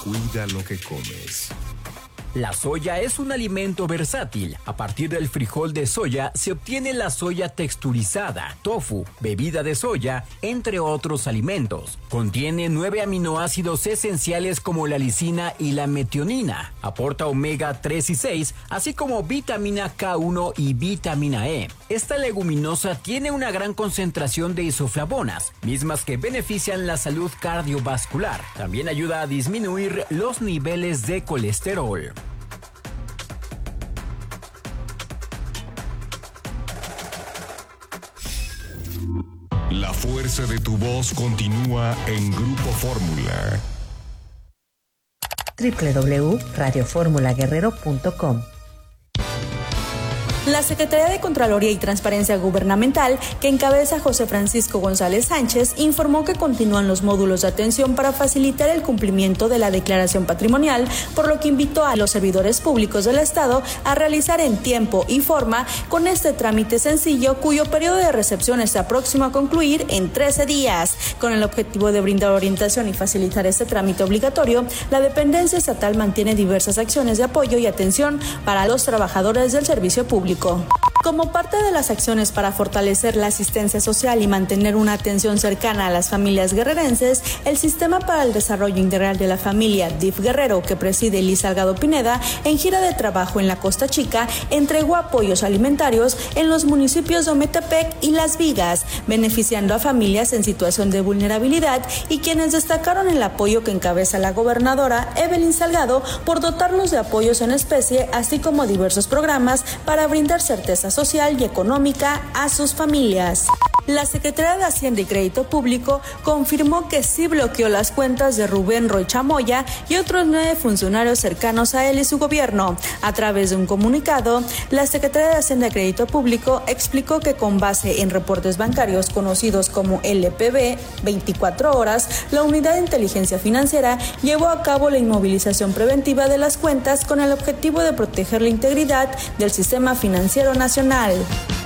Cuida lo que comes. La soya es un alimento versátil. A partir del frijol de soya se obtiene la soya texturizada, tofu, bebida de soya, entre otros alimentos. Contiene 9 aminoácidos esenciales como la lisina y la metionina. Aporta omega 3 y 6, así como vitamina K1 y vitamina E. Esta leguminosa tiene una gran concentración de isoflavonas, mismas que benefician la salud cardiovascular. También ayuda a disminuir los niveles de colesterol. La fuerza de tu voz continúa en Grupo Fórmula. www.radioformulaguerrero.com. La Secretaría de Contraloría y Transparencia Gubernamental, que encabeza José Francisco González Sánchez, informó que continúan los módulos de atención para facilitar el cumplimiento de la declaración patrimonial, por lo que invitó a los servidores públicos del Estado a realizar en tiempo y forma con este trámite sencillo, cuyo periodo de recepción está próximo a concluir en 13 días. Con el objetivo de brindar orientación y facilitar este trámite obligatorio, la dependencia estatal mantiene diversas acciones de apoyo y atención para los trabajadores del servicio público. Como parte de las acciones para fortalecer la asistencia social y mantener una atención cercana a las familias guerrerenses, el Sistema para el Desarrollo Integral de la Familia, DIF Guerrero, que preside Liz Salgado Pineda, en gira de trabajo en la Costa Chica, entregó apoyos alimentarios en los municipios de Ometepec y Las Vigas, beneficiando a familias en situación de vulnerabilidad, y quienes destacaron el apoyo que encabeza la gobernadora Evelyn Salgado por dotarlos de apoyos en especie, así como diversos programas para brindar certeza social y económica a sus familias. La Secretaría de Hacienda y Crédito Público confirmó que sí bloqueó las cuentas de Rubén Roy Chamoya y otros 9 funcionarios cercanos a él y su gobierno. A través de un comunicado, la Secretaría de Hacienda y Crédito Público explicó que con base en reportes bancarios conocidos como LPB 24 horas, la Unidad de Inteligencia Financiera llevó a cabo la inmovilización preventiva de las cuentas con el objetivo de proteger la integridad del sistema financiero nacional.